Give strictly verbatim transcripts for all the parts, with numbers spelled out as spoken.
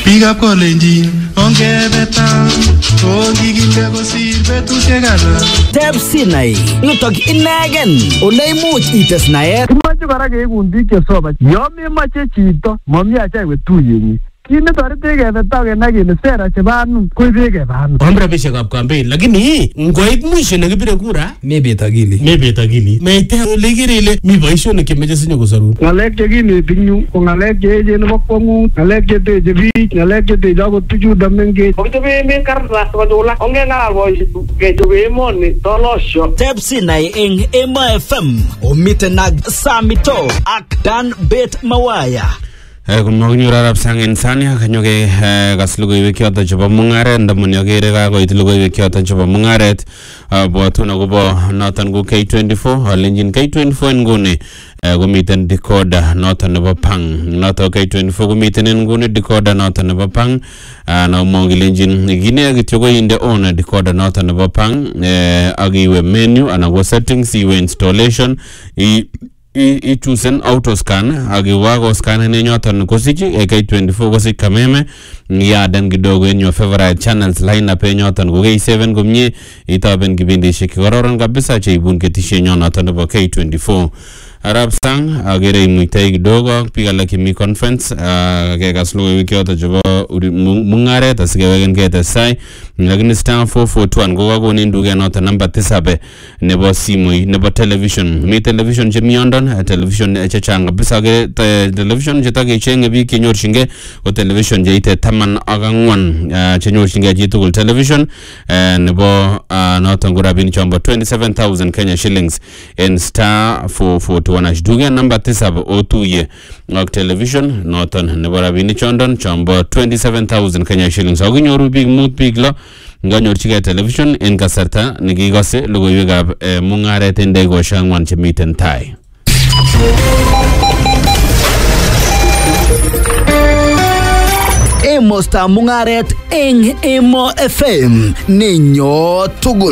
Piga Kolenjin, ongebeta, ongiginde kosir betusiek alak. Tepsi nai, yutok inegen, ole imuch ites naet. Kimache kora keikun biik chesoman. Yo memache chito, mami acha iwe tuyenyi. Kine torete kebeta kenai kele sera chebo anum koibe kebano. Ombre bishekab campaign lakini ngoit mwisho nekibire kura mebet akili. mebet akili. Meite ole kirele mi boisionik chemeche sinyo kosorun. Ngalek chekineti nyu ko ngalek cheechen nebo kwongut, ngalek cheteche biik, ngalek cheteche akot bichuto mengech. Kokichobe emet kartas kochula, ongengalal boisiek kechobe emoni tolosho. Tepsi nai eng Emo F M, omiten ak Samito ak Dan Bet Mawaya. Kumakinyor arab sang insania kanyoke kas logoiwek choto chebo mungaret ndamun yokere kakoit logoiwek choto chebo mungaret bwatun akobo noton ko K twenty-four alenjin K twenty-four nguni komiten decoder noton nebo pang noton K twenty-four komiten nguni decoder noton nebo pang na mongilenjin gine kityo ko inde on decoder noton nebo pang agiwe menu ana go settings iwe installation i I choose auto scan agiwa go scan ne nyoton kosiki K twenty-four kosik kameme ya dan kidogo in your favorite channels line up nyoton go K seven komnye itaben kibindishek kororon kabisa che ibun ketishe nyoton nebo K twenty-four Arab sang agere imuitei kidogo piga la kimi conference ke kaslo wiki yote jobo mungare tasikewegen kete sai lakini star four four two go wago ni nduge nota number tisabe nebo simu nebo television mi television je miondon television chechanga bisa ge television je tage chenge bi kinyor shinge o television je ite taman agangwan chenyor shinge je tugul television nebo nota ngura bin chombo twenty-seven thousand Kenya shillings in star four four two wanashduge number tisabe o two ye ngok television noton nebo rabini chondon chombo twenty-seven thousand Kenya shillings aginyoru big mood big lo nganyorchige television en kasarta nikigose logoiwekab mungaret ende go shangwan chemiten tai Emo sta mungaret eng Emo F M ninyo tugul.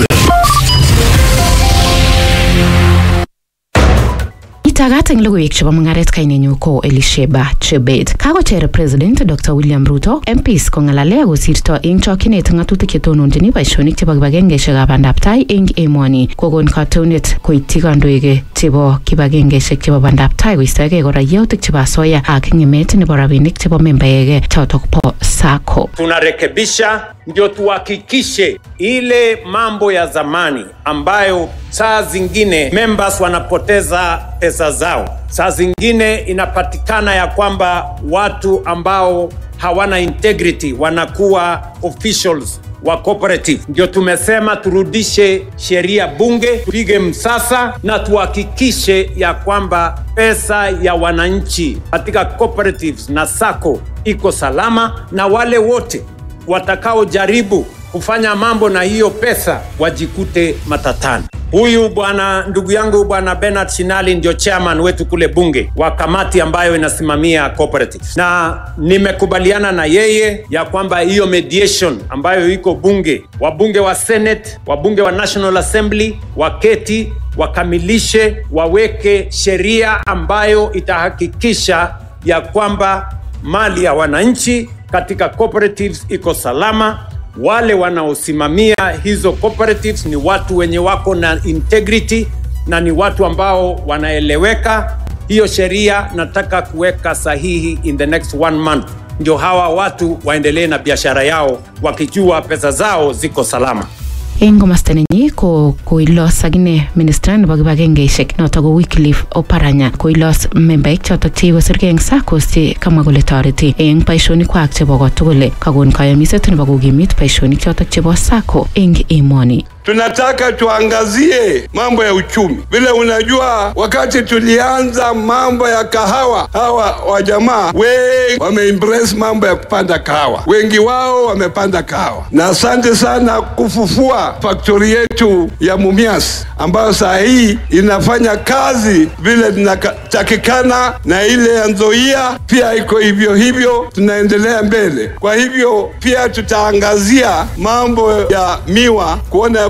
Itagat eng logoiwek chebo mungaret kainenyu ko Elisheba Chebet. Kakocher President Doctor William Ruto M Ps kongalale kosirto eng chokchinet ngatutik chetononjini boisionik chebo kibagengeishekab bandaptai eng emoni. Kokon katunet koityi kandoik chebo kibagengeishek chebo bandaptai koistoegei kora yautik chebo asoya ak ngemet nebo rabinik chebo membaeke chotok po SACCO. Tunarekebisha ndio tuhakikishe ile mambo ya zamani ambayo saa zingine members wanapoteza pesa zao. Saa zingine inapatikana ya kwamba watu ambao hawana integrity wanakuwa officials wa cooperative. Ndio tumesema turudishe sheria bunge, tupige msasa na tuhakikishe ya kwamba pesa ya wananchi katika cooperatives na SACCO iko salama, na wale wote watakao jaribu kufanya mambo na hiyo pesa wajikute matatani. Huyu bwana ndugu yangu bwana Bernard Shinali ndio chairman wetu kule bunge wa kamati ambayo inasimamia cooperatives, na nimekubaliana na yeye ya kwamba hiyo mediation ambayo iko bunge, wabunge wa Senate, wabunge wa National Assembly waketi wakamilishe, waweke sheria ambayo itahakikisha ya kwamba mali ya wananchi katika cooperatives iko salama. Wale wanaosimamia hizo cooperatives ni watu wenye wako na integrity na ni watu ambao wanaeleweka. Hiyo sheria nataka kuweka sahihi in the next one month, ndio hawa watu waendelee na biashara yao wakijua pesa zao ziko salama. Eng komastanenyi ko koilos agine minister nebo kibagengeishek noto ko Wycliffe Oparanya koilos membaek chotok chekosirgei eng SACCOs che kamwa kole toreti eng boisionik kwak chebo kotugul. Kakon kayamiset nebo kokimit boisionik chotok chebo SACCO eng emoni. Tunataka tuangazie mambo ya uchumi. Vile unajua wakati tulianza mambo ya kahawa, hawa wa jamaa wengi wameimpress mambo ya kupanda kahawa. Wengi wao wamepanda kahawa. Na asante sana kufufua factory yetu ya Mumias ambayo saa hii inafanya kazi vile tunatakikana, na ile ya Nzoia pia iko hivyo hivyo, tunaendelea mbele. Kwa hivyo pia tutaangazia mambo ya miwa kuona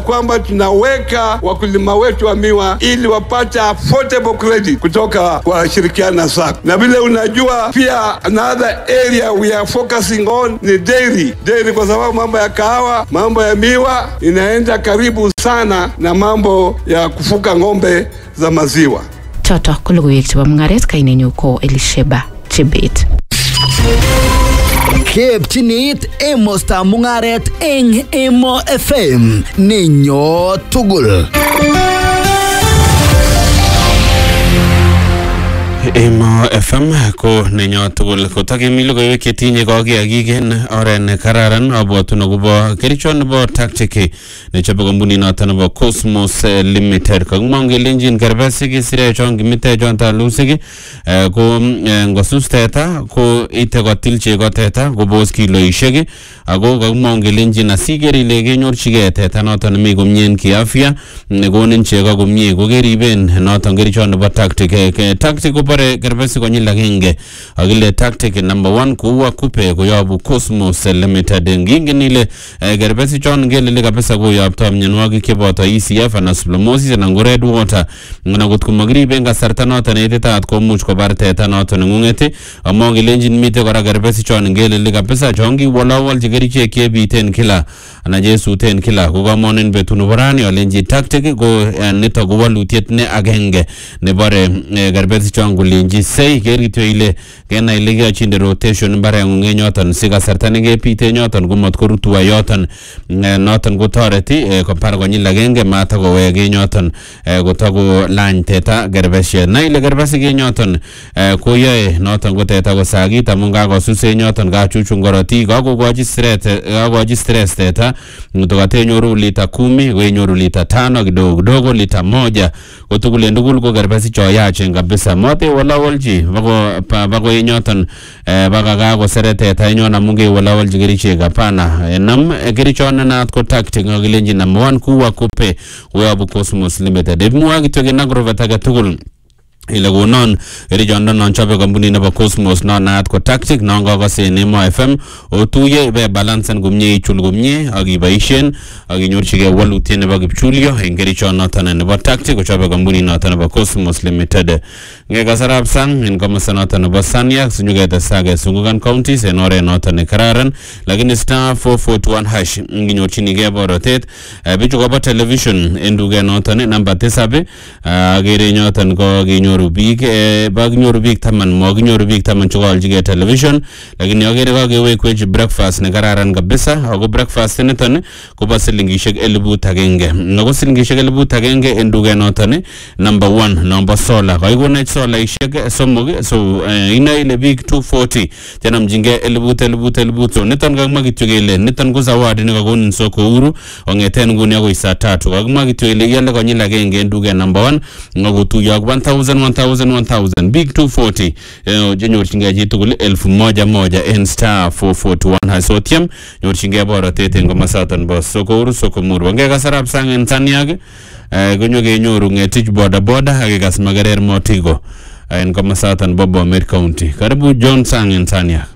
kwamba tunaweka wakulima wetu wa miwa ili wapate affordable credit kutoka kwa shirikiana na S A C. Na vile unajua pia another area we are focusing on ni dairy. Dairy kwa sababu mambo ya kahawa, mambo ya miwa inaenda karibu sana na mambo ya kufuka ng'ombe za maziwa. Choto kuluguwek chebo mungaret kainenyu ko Elisheba Chebet. Kepchinit emosta mungaret eng Emo F M nenyo tugul. Emo F M ko nenyo tugul kotakemi logoiwek chetinye kokiagik en oret ne kararan abwatun akobo kerichot nebo Tactic nechobe kampunit noto nebo Cosmos Limited. Kakimwa kelenjin kerbesik isire chon kimite chon talusik ko ngosus teta ko ite kotil chego teta kobos kiloishek ako kakimwa kelenjin asiker ile kenyorchigei teta noto nemi komie en kiafya nekonin chego komie ko keriben noto kerichot nebo Tactic. Tactic ko kerbesik konyil agenge akile Tactic number one kuwa kupe koyobu Cosmos Limited. Ngingen ile kerbesik chon ngelele kabisa koyopto mionwogik cheboto E C F anan Splomosis anan ko red water ngana kot komakiriben kasarta noto neititaat komuch kobar teta noto neng'ung'et. Amwa kelenjin mite kora kerbesik chon ngelele kabisa chon kiwolowolchi kerichek chebiten kila anan chesuten kila ko kamonen betut nebo rani alenji Tactic ko nito ko walutiet ne agenge nebore kerbesik chon kulenji sei ker kityo ile kenai ile kiyachinde rotation mbareng'ung en yoton si kasarta nekepite yoton komot korutua yoton noton kotoreti kopar konyil agenge mata kowek en yoton kotako lany teta kerbesiet. Na ile kerbesik en yoton koyoe noton ko teta kosakit amun kakosus en yoton kachuchun korotik kakokochi stress kakokochi stress teta ngotokatenyoru lita kumi koinyoru lita tano kidogo kidogo lita moja kotugul en tugul ko kerbesik cho yachen kabisa mote walawolchi bako bako en yoton baka kakoseret teta en yon amun kewolowolchi kerichek hapana. Nam kerichot nenaat ko Tactic ngakilenji number one kuwa kupe koyobu Cosmos Limited. Imwa kityo ken agrovet age tugul ile konon kerichot non chobe kampunit nebo Cosmos non naat ko Tactic non kakase en Emo F M otuye ibe balansen komie ichul komie ak iboisien ak inyorchigei walutiet nebo kipchulyo en kerichot noton nebo Tactic kochobe kampunit noton nebo Cosmos Limited. Nge kasarab sang en komosta noton nebo Saniac sinyuketesage Sungukan counties en oret noton ne kararan lakini star four four two one hash nginyorchinigei borotet bichu kobo television en duket noton namba tisab agere nyoton ko kinyoru biik bakinyoru biik taman mokinyoru biik taman chekoaljigei television lakini agere kakewekwech breakfast ne kararan kabisa ako breakfast niton kobo silingishek elibut agenge nako silingishek elibut agenge en duket noton number one number solar kaikonech solaishek somok so ina ile biik two forty chanamjingei elibut elibut elibut so niton kakimwa kityo kele niton ko zawadi nekakonin soko huru ongeten nguni akoi saa tatu kakimwa kityo kele iale konyil agenge en duket number one ngakotuyo ak one thousand one thousand one thousand big two forty jenyorchingei chitugul elfu moja moja en star four four two one hasotiam nyorchingei borotet en komasaton bo soko huru soko muru nge kasarab sang en Saniac konyo kenyoru ngetich boda boda akikas magerer motigo en komasaton bo Bomet County. Karibu John Sang en Saniac.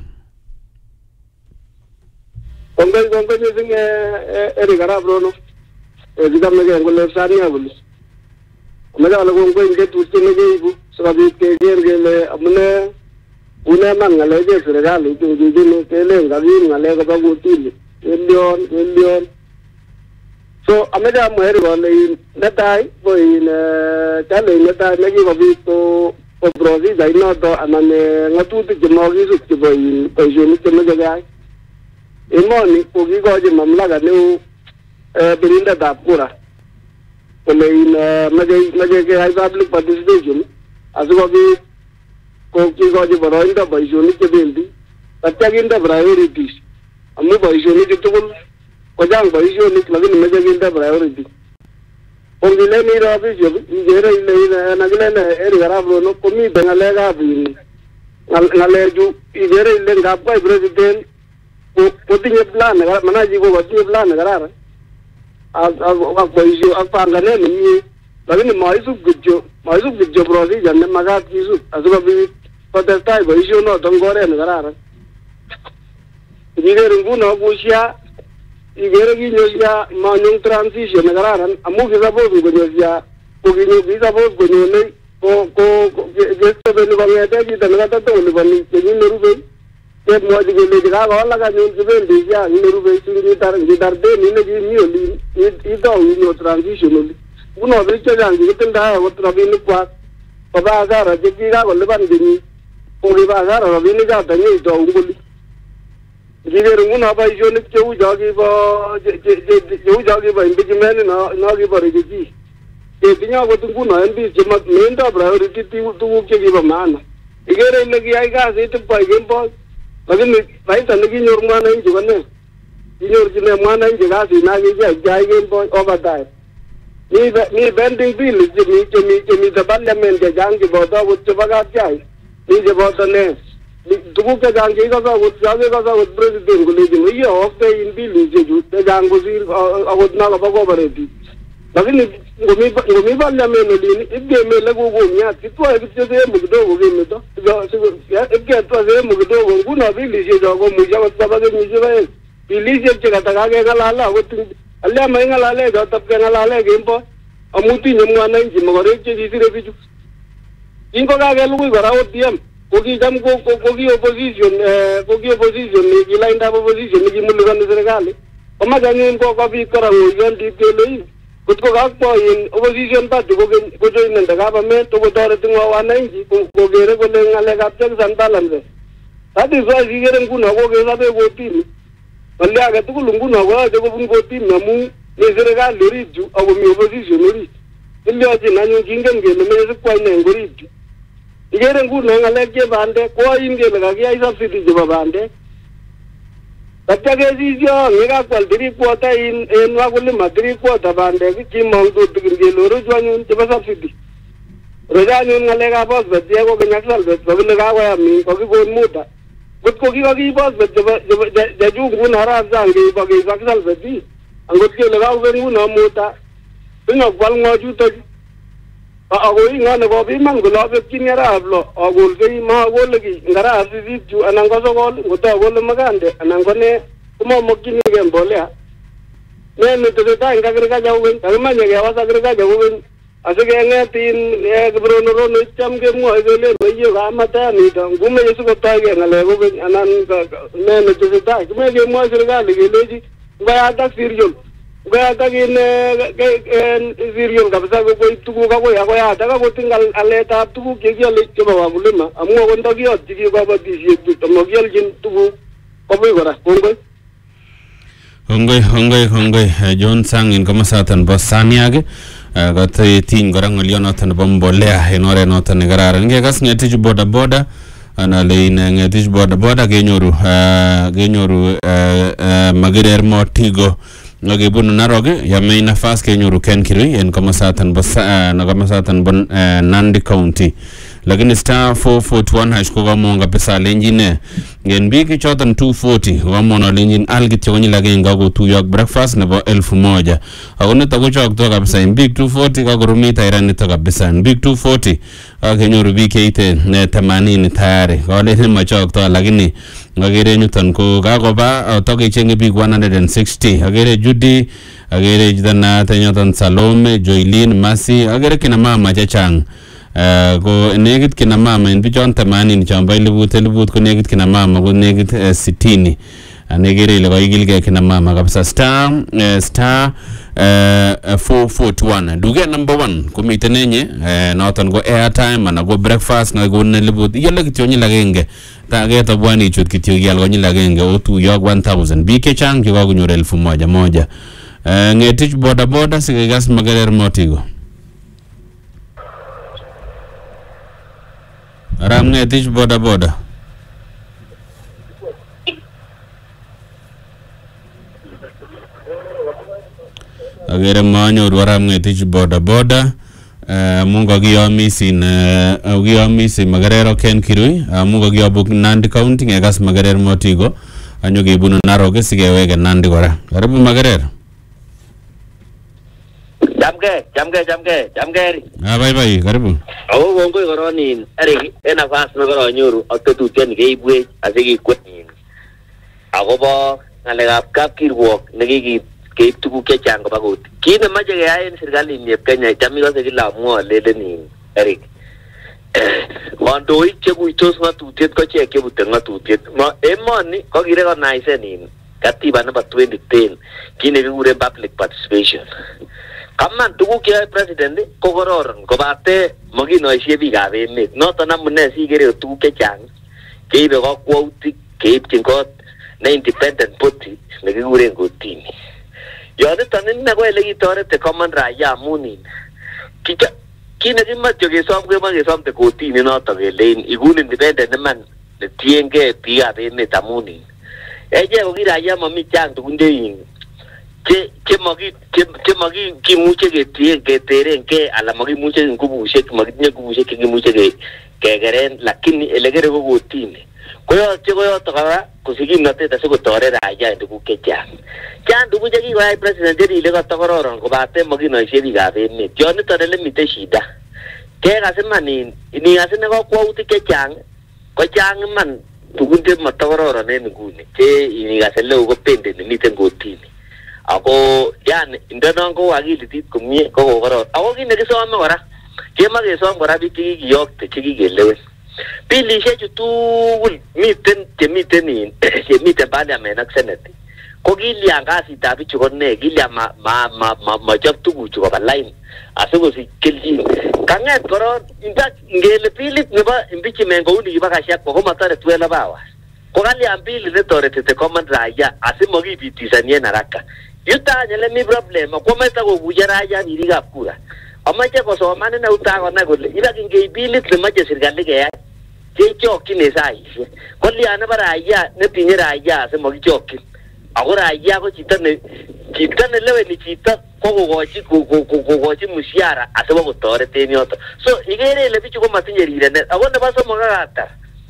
Kongoi kongoi missing eri karab rono ezikamege ngole Saniac bulu Kumejala kongoi ngetut chemegeibu sikobit keker kele amune une man ng'alek en serikali chungchungchini kelen kakiyum ng'alek kobo kotini kelyon kelyon so ameche amwa eri kole netai ko in challenge netai nekikobit ko ko procedure inoto anan ng'atutik chemokisub chebo boisionik chemeche keyai. Emoni ko kikochi mamlaka neu birindetab kura kole in meche keyai public participation asikobit ko kikochi boroindo boisionik chebendi tatya kinde priorities amu boisionik tugul kochang boisionik lakini meche kinde priority. Ongile ni rabishek igere ile nakilele eri karab rono komite ng'alekab ng'alechu igere ile ngap kwa president kotinye plan manaji ko kotinye plan kararan ak boisio ak panganet nemie lakini maisub kityo maisub kityo procedure nemakat kisub asikobit kotestai boisionoto eng oret nekararan. Igere nguno kusha igere kinyosia manyong transition ne kararan amu kisapos konyosia kokinyo kisapos konyone ko ko gestobeni kongete chito nekatatomoliponi kenyit nerubei kemwochi kelechi kakowalak anyun kibendi sia nerubei singitar ngitar deni nekimi olin itou inyo transition oli nguno biik chechang chekitindoi akot rabinikwak koba hasara chekikakolipan kenyit kokiba hasara rabinichoto nyoitou ngoli ngikere nguno boisionik cheu cho kibo cheu cho kibo impeachment no kibo rejechi ketinye akot nguno en biik chemotindoi priority tuguk chekibo maana ikere ile kiyai kasit ipkwai kemboi lakini faida nekinyor mwananchi ko ne kinyorchine mwananchi kasit nakikiyai kemboi overtime mi pending bill chemi chemi chemite parliament chechang cheboto akot chebo kapchai mi cheboto ne tuguk chechang cheikose akot chakekose akot president kolechin iyookte in billishechu chechang kosir akot nakobo cooperative lakini ngomi parliament olin ipkemele kukumiat kitwoe kityo sehemu kidogo kemeto ipketwa sehemu kidogo nguno billishecho komuchi akot koba kenyishek aeng billishek chekatakakeng'alale akot alea maing'alale chotok keng'alale kemboi amu tinye mwananchi mokorek chekisire bichu kingokakelugui kora O D M kokicham koki opposition koki opposition kilaindab opposition nekimulikani serikali komache anyun kokobit kora ng'oiyondit kele kotko kakwoin opposition party kojoinende government kotoreti ng'o wananchi kokere kole ng'alekab checks and balances that is why sikere nguno kokesobe kotini ng'ole age tugul nguno koyoche kobun kotini amu mi serikali orit yu akomi opposition orit ilyochin anyun kingen kele mesipkwai ne eng orit yu ikere nguno ng'alek che bandek koim kele kakiyai subsidy chebo bandek tatya kesisyo yekakwal three quarter in en wakulima three quarter bandek kimong tutigin kele orochu anyun chebo subsidy orochu anyun ng'alekab phosphate ye kokenyak salvate kakile kakoyam kakikon muda kot ko kikakiib phosphate chebo chechu nguno arap sang keibo keib ak salvate angot kele kakobek nguno muda sinyokwal ng'o chutochu ako ing'o nekobiman kole abekchini arap lo akolsei makole kiy ngarap sisit chu anan ko sokol ngotokole makande anan ko ne komamokchinigei mbolea ne netesetai eng agriculture kokeny kakimanye kewas agriculture kokeny asikeng'et in kibronorono cham kemwoe kele meiyo kamatanito ngumenye sikotoigei ng'alek kokeny anan ne netesetai kimeche kemwoe serikali kelechi ngoyatak siriol ngoyatak in siriol kabisa kokoib tuguk akoi akoyatak akot ing aletab tuguk chekiale chebo wakulima amu akot ndakiyotchi biik kabatisiet amakialchin tuguk kobui kora kongoi Hongoi, hongoi, hongoi. John Sang in komasatan bo Saniag. Kati tin kora ngolionoton nebo mbolea en oret noton nekararan. Ngekas ngetich boda boda ana lein ngetich boda boda kenyoru kenyoru Magerer Motigo ngakibunu Narok yamei nafas kenyoru Ken Kirui en komasatan bo na komasatan bo Nandi County. Lakini star four forty-one hash ko gamonga pesa lenjine ngen biki chotan two forty gamono lenjin algit chonyi lagin gago two york breakfast nebo elfu moja agone tago chok to kabisa big two forty ka gorumita irani to kabisa big two forty akenyoru biki ite ne themanini tayari gole ni machok to lakini ngagere nyuton ko gagoba to kechenge big one hundred sixty agere Judy agere jidana tanyotan Salome Joylin Masi agere kina mama chachang ko negit kina mama in bichon themanini chamba ilibut ilibut ko negit kina mama ko negit sitini anegere ile koigilge kina mama kabisa star star four forty-one duge number one kumitenenye noton ko airtime ana ko breakfast na ko nelibut yele kityo nyila genge tageto bwani chut kityo yal ko nyila genge o two york one thousand bike chang ko kunyor elfu moja moja ngetich boda boda sigegas Magerer Motigo Ram ngetich boda boda agere manyoru Ram ngetich boda boda mungo giyomisin giyomisin Magerer Ken Kirui mungo giyobuk Nandi County ngegas Magerer Motigo anyoge bunu Narok sigewege Nandi kora karibu Magerer Jamge, jamge, jamge, jamge. Ah, bye bye, karibu. Ako kongoi koronin, eri, ena fast na koronyoru, ak tetutiet ni keibwech, asiki kwenin. Ako bo ngalekab kapkirwok nekikeib tuguk chechang koba koti. Kit nemoche keyai en serikalit Kenya cham ikose kila amwoe lelen Eric. Kandoik chekuitos ng'atutiet ko chek chebute ng'atutiet. Emoni ko kirecognisen in katiba nebo twenty ten kit nekikuren public participation. Kaman tuguk cheyoe president ko kororon kobate makinoisie biikab emet. Noton amune sikere tuguk chechang keibe kakwautik keibchin kot ne independent body nekikuren kotini. Yoniton inne ko ele kitorete common raia amun in kit nekimoche kesom kemoche kesomte kotini noton kelein ikun independent iman netiengei biikab emet amun in echek ko kiraia mami chang tugun chein che che maki che maki kimuche ketien keterengei ala makimuche ngubushek makitinye ngubushek chekimuche ke kekeren lakini ele kere ko kotini koyoche koyoto kora kosikimnotet asikotoret raia en tuguk chechang. Chang tuguk chekikoyai president cherile kotokororon kobate makinoisie biikab emet. Yoniton ele miten shida. Kekas iman in inikas ine kakwautik chechang ko chang iman tugun chematokororon en nguni che inikas eleo kopendeni miten kotini. Ako yani indonon ko akilitit komie ko kokoron. Ako kit nekisome kora kemoche kesom kora biik chekikiyokte chekikelewen. Bilishechu tugul miten chemiten in chemiten parliament ak senate ko kilyan kasitab bichu ko ne kilyan ma ma ma machop tuguchu koba line asikosich kelchin. Kang'et koron ngele bilit nebo impeachment kouni kiba Gachagua ko matore twelve hours ko kalyan bilit netoretite common raia asimakipitisani en haraka. Yuton ele mi problem ko meta kokuye raia birikab kura amache kosoman ine utakonai kole ibakingei bilit nemoche serikali keyai chechokyin saisiek ko lian nebo raia netinye raia asimakichokyin ako raia ko chito ne chito neleweni chito ko kokochi kokochi mshahara asibokotoret en yoto. So ikere ile bichu komatinye rirenet ako nebo somok akatar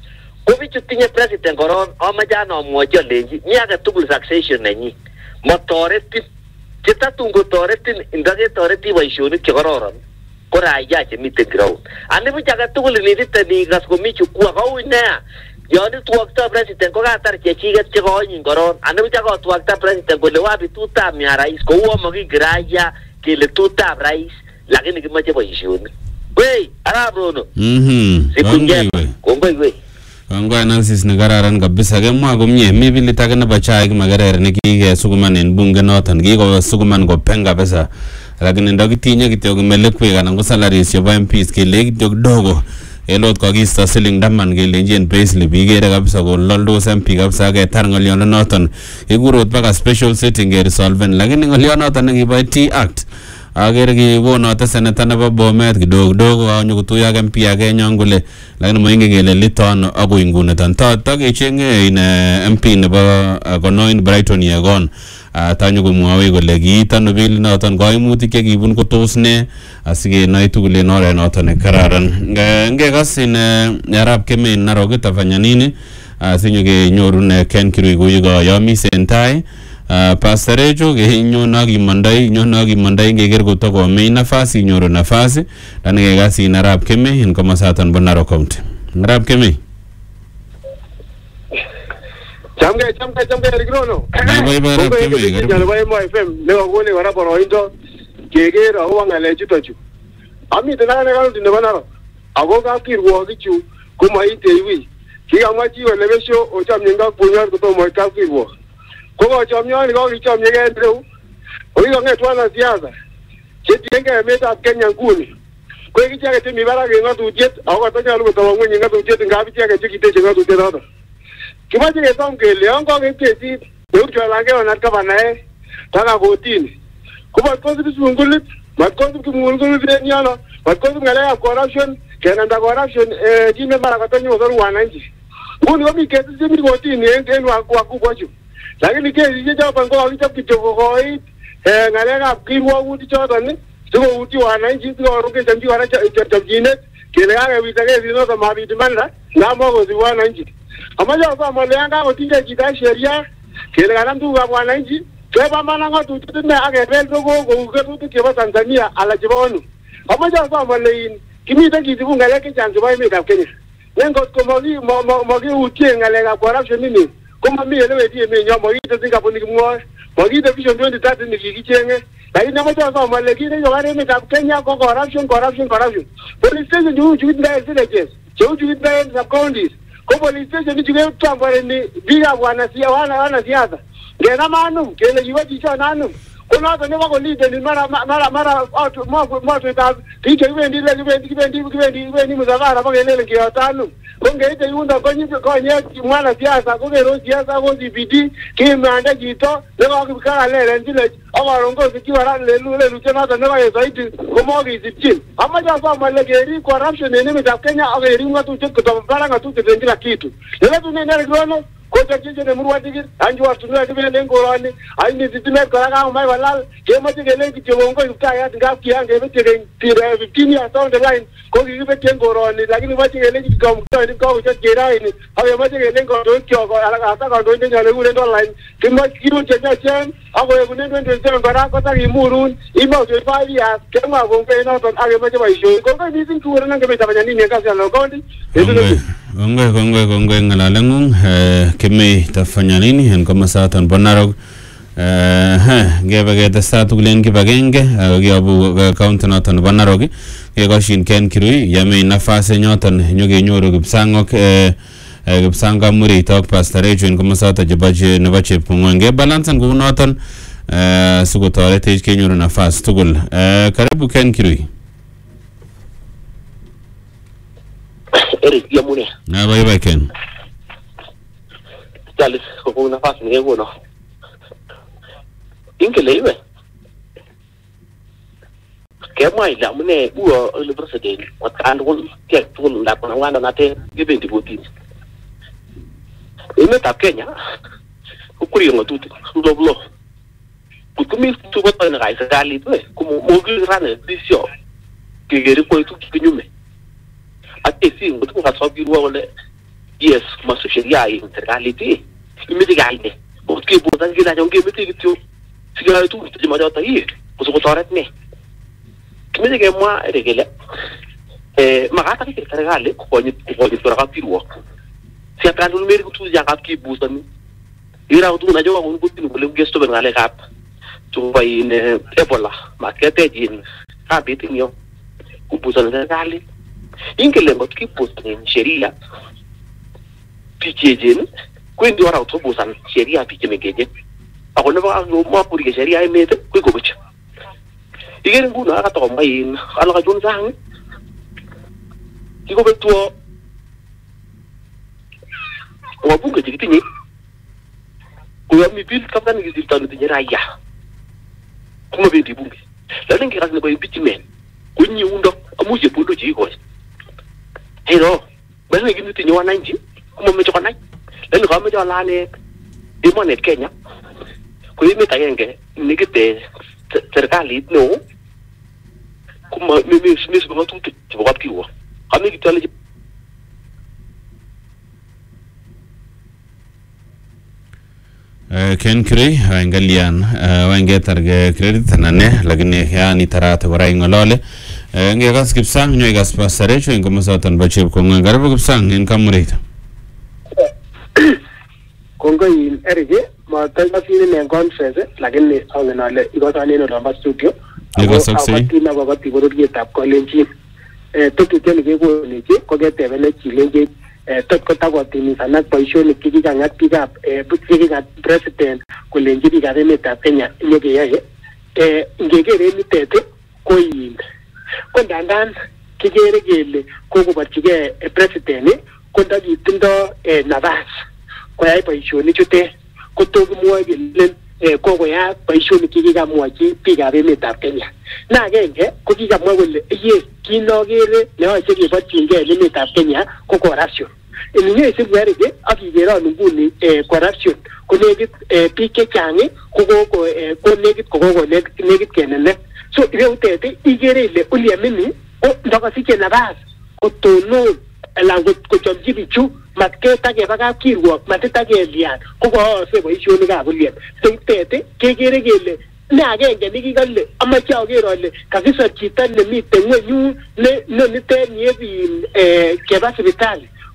ko bichu tinye president koron amache anamwochi alenji mi age tugul succession nenyin motoretin chetatun kotoretin indaketoreti boisionik chekororon ko raia chemiten ground. Anibuch age tugul initite nikas komi chukua koui nea yon itwokto president ko katar chechiket chekoonyin koron. Anibuch akotwokta president kole wapi tutab mia rais kou amakiki raia kele tutab rais lakini kimoche boisionik. Wei arap Rono. Mhm. Kongoi wei. Kongoi analysis nekararan kabisa. Kemwa komie mi bilit age nebo chaik makerer nekikesukuman en bunge noton kikosukuman kopeng kabisa. Lakini ndakitinye kityo melekwek anan ko salaries chebo M Ps kele kityo kidogo elot kokisto siling taman kelenjin payslip ikere kabisa kololdos M P kabisa ketar ng'oliondo noton kikurot baka special sitting keresolven. Lakini ng'olionoton nekibo T Act akere kikonote senator nebo Bomet kidogo kidogo kanyo kutuyo ak M P age nyon kole lakini moingen kele liton akoi nguniton takechenge in M P nebo Konoin Brighton Yegon tanyo komwowe kole kiitano bill noton kaimutik chekibun ko tos ne asikenai tugul en oret noton nekararan. Ngekas in Arap Kemei Narok itafanya nini sinyo kenyorun Ken Kirui kuyo koyomis en tai Pastor Ejo kenyon akimandai nyon akimandai ngeker kotokomei nafasi inyoru nafasi lakini kekas in Arap Kemei en komosaton bo Narok County. Arap Kemei Chamge chamge chamge Rigrono. Bye bye Arap Kemei. Nyalo ba mo F M ne ngone wara boroindo kegero aho ngale chitochu. Ami tena ne kanu tinde banaro. Ago ka kirwo gichu kuma ite iwi. Ki amachi wele besho o chamnyenga punyar ko to mo ka kirwo. Ko ko chamnyani ko chamnyega ndeu. O yo ngetwa na siasa. Chetienge meta Kenya nguni. Ko iki chake timi bara ke ngatu jet aho ka tanya lu to ngwe ngatu jet ngabi chake chikite ngatu jet ado. Kimache kesong kele yon kokekesi neucholange onat kabanae taka kotini kubat kosib sungulit mat kosib kimungulit en yono mat kosib ngalekab corruption kenanda corruption eh jime mara katonyo zoru wananchi nguni komi kesi chemi kotini en wakubwa chu lakini kesi chechoton ko kakichop kityo kokoit eh ngalekab kirwogutik choton sikouti wananchi sikorub kechomchi kora chopchinet kele kakewirta kesinoto mabit imanda ngamakosib wananchi. Amache asoma le yanga kotinye chito sheria kele kanam tugukab wananchi kepambana ng'atutiet ne akebel dogo kou kerutik chebo Tanzania ala chebo onu. Amache asoma le in kimiten kisibu ngalek chechang chebo emetab Kenya. Ne ngot ko makiutie ngalekab corruption ini Koma mimi elewe die mimi nyama hii tazika poni kimwa. Magide vision twenty thirty ni kikichenge. Lakini nyama cha sawa malekini yo gari mimi kwa Kenya kwa corruption corruption corruption. Police station juu juu ndio villages. Juu juu ndio sub counties. Kwa police station ni juu tambare ni biga bwana sia wana wana siasa. Ngena manu kele yiwa jicho nanu. Kuna watu ni wako leader ni mara mara mara watu mwa mwa tuta tike iwendi le iwendi iwendi iwendi iwendi muzavara mpaka ile ndio tano. Konge ite yunda konyi konye mwana siasa konge ro siasa ko D P D kimanda jito lego kibikala lele ndile abarongozi kiwara lelu lelu tena tena kwa zaidi komo gizipchin amaja kwa malegeri corruption ene mita Kenya ageri ngatu cheko bara ngatu tendila kitu lele tunene ngono kota kije ne murwa digir anju watu na dibe lengo rani ai ni ditime karaga mai walal ke mati gele ki chongo yuka ya dinga kiange bete tire fifteen years down the line ko gi be tengo rani lakini mati gele ki kom to ni ko je jera ni awe mati gele ko do kyo ko ala ata ko do nyale ule do line kimma kiru cheja chen ago ye kunen twenty seven bara ko ta imurun imo to five years ke ma go pe no to age mati ba isho ko ko ni tin kuura na ke be tabanya ni ne ka sa lo kondi Kongwe kongwe kongwe ngalalengung eh kemi tafanya nini en kama satan bonarog eh ngebe gete satu kulen kibagenge agiabu account noton bonarog ke goshin ken kirui yame nafase nyoton nyoge nyoro gipsangok eh gipsanga muri tok pastorejo en kama sata jebaje nebache pungwange balance ngu noton eh sugo torete ke nyoro nafas tugul eh karibu ken kirui Eric Yamune. Na bye bye Ken. Jalis ko kuna nafasi ni ngono. Ingele iwe. Kema ila mune uo le president wakanda ko tia tun la kuna wanda nate gibe ndibuti. Ime ta Kenya. Ukuri ngo tutu ndo blo. Kutumi tu ko na gaisa dali tu como mogil rane bisio. Kigeri ko tu kinyume. Ati si ngutu ka sabi ruwa wala yes masu sheria yi intergality imiti galde botke bodan gila jonge imiti gitu sigara tu jima jota yi kuso toret ne kimiti ke mwa regele eh magata ki intergale ko ni ko ni tora ka piruwa si atrandu numeri kutu ya ka ki busani ira utu na jowa ngu tin ko le gesto ben ngale kap tu bai ne ebola makete jin ka bitinyo ku busani gale ingele ngo tukiposta ni sheria pichejen kwendi wara utobusan sheria pichemegeje akone ba no mapuri sheria emete kwikobucha igere nguna aka to mai ala ka junzang kiko betuo wabunge tikitinyi kuya mi bil kaptan ngiziltanu tinyeraya kuma bendi bunge la ngi rasne ba impeachment kunyi undo amuje pundo jiko Hello, basi ni kitu tinyo wananchi, kuma mmecho kanai. Lani kama mmecho lane demo net Kenya. Kwa hiyo mitayenge nikite serikali no. Kuma mimi mimi sipo tu tipo kwa kiwa. Kama kitale Ken Kiri angalian wangetar credit nane lakini yani tarata warai ngolole nge gas kipsang nyoy gas pasarecho ingo masatan bache ko ngarabo kipsang in kamurita kongo in erige ma tayma fini ne conference lakini angenale igotane no lamba studio ego saksi akina baba tiboro tap ko lenji eh to kitene ke ko leji ko gete bele chilenje eh tot ko tago tini sana position kiki kanga pick up eh butiki ga president ko lenji diga de meta Kenya nyege yaye eh ngegere ni tete ko yin ko dandan kigere gele ko ko bachige president ko dagi tindo eh navas ko yai position chute ko to mo gele eh ko ko ya position kiki ga mo chi piga de meta Kenya na genge ko kiki ga mo gele ye kinogere le o chege bachinge le meta Kenya ko corruption eminye sibwerege akigera nguni eh corruption ko negit eh pike changi ko ko eh ko negit ko ko negit kenene so ile utete igere ile uliamini o ndoka sike na bas ko tono la ko chomji bichu matketa ke baga kirwo mateta ke lian ko ko se bo isho ni ga bulien so utete kegere gele ne agenge nikigalle amache agero le kabisa chita ne mite ngwenyu ne no nite nyebi eh keba hospitali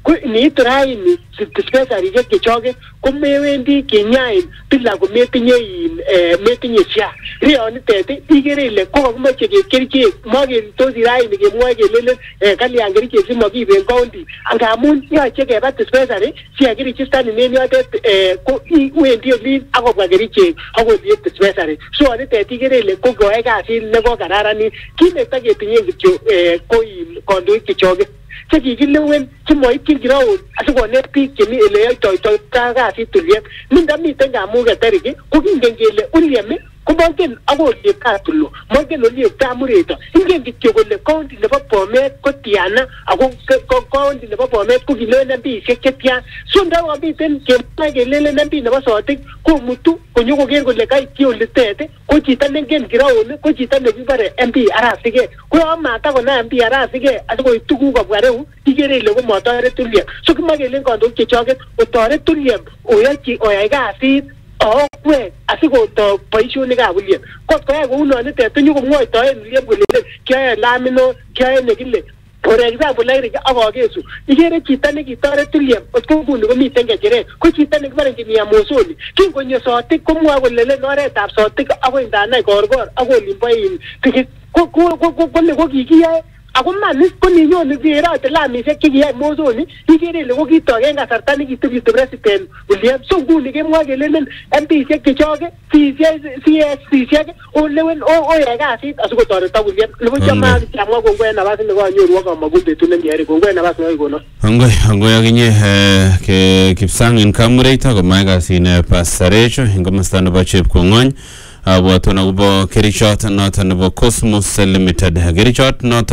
ko niit raini dispensarishek chechoket komewendi kinyain bila kometinye in metinye sha rionitet ikere ile kokimoche kerichek makentosi raini kemwoe kelelen kalyan kerichek simakiben county angamun yoche keba dispensary siakirigistan inen yotet ko wendi olin akobwa kerichek akoliep dispensary so onitet ikere ile kokoyai kasit nekokararanit kit netaketinye kityo ko in kandoik chechoket chekikilewen chemoityin kiraon asikonet biik chemi ele yoitoitoi kasit tuliep mindamiten kamuket Eric ko kingen kele William komongen akoliep katulo mongen oliep kamureto ingen kityo kole county nebo Bomet ko tiana ako county nebo Bomet ko kilewen M P-isiek chetian so ndamiten kemwoe kelelen M P nebo Sotik komutu konyokoker kole kaityi olitet ko chito nengen kiraon ko chito nekibore M P Arap Sigei ko yon matakonai M P Arap Sigei asikoib tuguk kobwa reu ikere ile komotoret William so kimoe kelen kandoik chechoket otoret William oyochi oyai kasit okwek asikoto boisionikab William kot koyai kounonitet nyokomwoitoen William kole kiyoe lamino kiyoe nekile for example Eric akakesu ikere chito nekitoret William otko nguni komiten kecheret ko chito nekibore Engineer Mosoni kingonyo Sotik komwoe kole len oretab Sotik akoi ndanai korkor akoi olimbo in tikit ko kole ko kikiyoe ako manis ko ninyoni kerote lamisiek chekiyai Mosoni ikere ile kokitoi en kasarta nekitubiti president William so nguni kemwoe kelelen M P-isiek chechoket C S C-siek olewen oyai kasit asikotoretok William nebo chama chamwa kongoi en nafas nekanyoru akamokul betut nemie kongoi en nafas nekakikonon Kongoi kongoi akinye ke Kipsang en Kamureita komoe kasine Pasarecho en komosta nebo Chepkong'ony abwatun akobo kerichot noton nebo Cosmos Limited kerichot noton